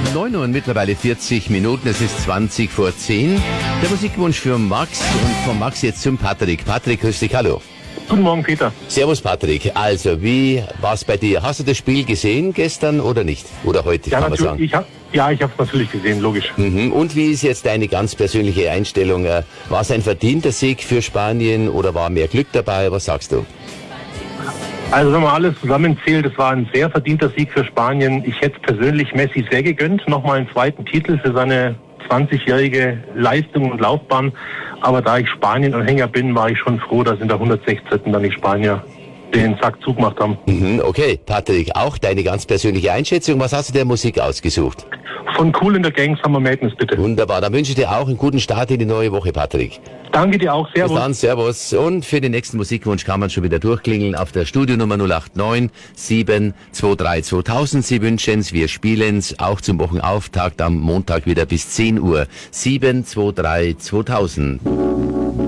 9 Uhr und mittlerweile 40 Minuten. Es ist 20 vor 10. Der Musikwunsch für Max und von Max jetzt zum Patrick. Patrick, grüß dich, hallo. Guten Morgen, Peter. Servus, Patrick. Also, wie war's bei dir? Hast du das Spiel gesehen gestern oder nicht? Oder heute, Ja, kann man sagen? ich habe es natürlich gesehen, logisch. Und wie ist jetzt deine ganz persönliche Einstellung? War es ein verdienter Sieg für Spanien oder war mehr Glück dabei? Was sagst du? Also wenn man alles zusammenzählt, es war ein sehr verdienter Sieg für Spanien. Ich hätte persönlich Messi sehr gegönnt, nochmal einen zweiten Titel für seine 20-jährige Leistung und Laufbahn. Aber da ich Spanien-Anhänger bin, war ich schon froh, dass in der 116. dann die Spanier den Sack zugemacht haben. Okay, Patrick, auch deine ganz persönliche Einschätzung. Was hast du der Musik ausgesucht? Von Kool in the Gang, Summer Madness, bitte. Wunderbar, dann wünsche ich dir auch einen guten Start in die neue Woche, Patrick. Danke dir auch, servus. Bis dann, servus. Und für den nächsten Musikwunsch kann man schon wieder durchklingeln auf der Studionummer 089 723 2000. Sie wünschen's, wir spielen's, auch zum Wochenauftakt am Montag wieder bis 10 Uhr. 723 2000.